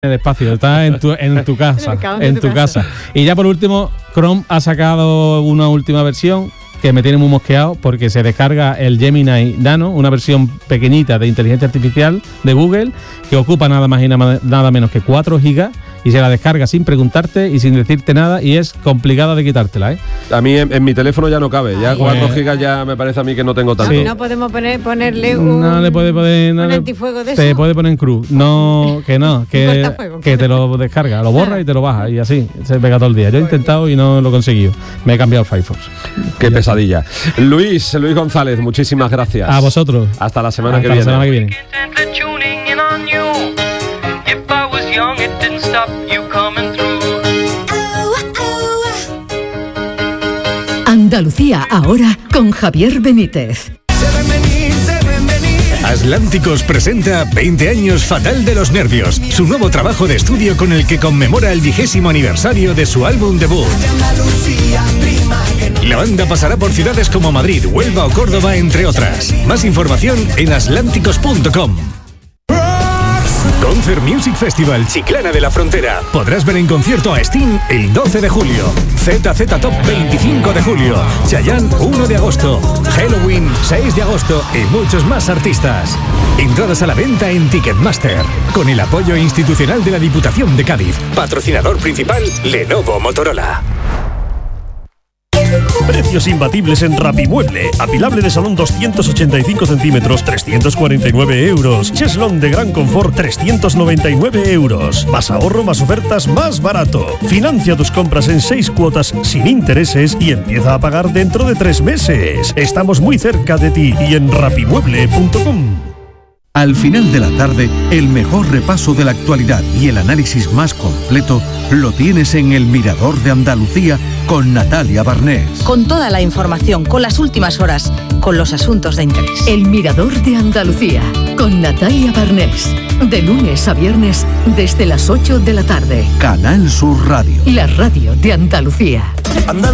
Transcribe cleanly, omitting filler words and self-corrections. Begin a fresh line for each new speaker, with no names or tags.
Despacio, está en tu casa. Y ya por último, Chrome ha sacado una última versión que me tiene muy mosqueado porque se descarga el Gemini Nano, una versión pequeñita de inteligencia artificial de Google que ocupa nada más y nada menos que 4 gigas y se la descarga sin preguntarte y sin decirte nada y es complicada de quitártela, ¿eh?
A mí en mi teléfono ya no cabe, ya 4 gigas ya me parece a mí que no tengo tanto.
Sí. No podemos ponerle un,
no le puede poner,
un antifuego de eso.
Te puede poner en cruz, que te lo descarga, lo borra y te lo baja y así se pega todo el día. Yo he intentado y no lo he conseguido. Me he cambiado el Firefox.
Qué pesadilla. Luis González, muchísimas gracias.
A vosotros.
Hasta la semana que viene.
Andalucía ahora con Javier Benítez.
Atlánticos presenta 20 años Fatal de los Nervios, su nuevo trabajo de estudio con el que conmemora el 20º aniversario de su álbum debut. La banda pasará por ciudades como Madrid, Huelva o Córdoba, entre otras. Más información en atlánticos.com. Concert Music Festival Chiclana de la Frontera. Podrás ver en concierto a Sting el 12 de julio, ZZ Top 25 de julio, Chayanne 1 de agosto, Halloween 6 de agosto y muchos más artistas. Entradas a la venta en Ticketmaster, con el apoyo institucional de la Diputación de Cádiz. Patrocinador principal, Lenovo Motorola.
Precios imbatibles en Rapimueble. Apilable de salón 285 centímetros, 349 euros. Cheslón de gran confort, 399 euros. Más ahorro, más ofertas, más barato. Financia tus compras en 6 cuotas sin intereses y empieza a pagar dentro de 3 meses. Estamos muy cerca de ti y en rapimueble.com.
Al final de la tarde, el mejor repaso de la actualidad y el análisis más completo lo tienes en El Mirador de Andalucía con Natalia Barnés.
Con toda la información, con las últimas horas, con los asuntos de interés.
El Mirador de Andalucía con Natalia Barnés. De lunes a viernes desde las 8 de la tarde.
Canal Sur Radio.
La radio de Andalucía.